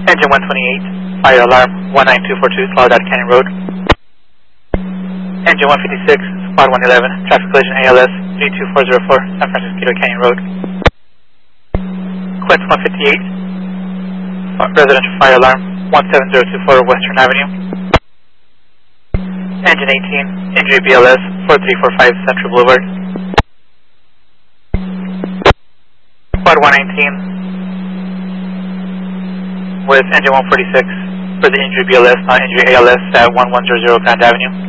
Engine 128, fire alarm 19242, Soledad Canyon Road. Engine 156, squad 111, traffic collision ALS 32404, San Francisco Canyon Road. Quince 158, residential fire alarm 17024, Western Avenue. Engine 18, injury BLS 4345, Central Boulevard. Squad 119 with engine 146 for the injury BLS, non-injury ALS at 1100 Grand Avenue.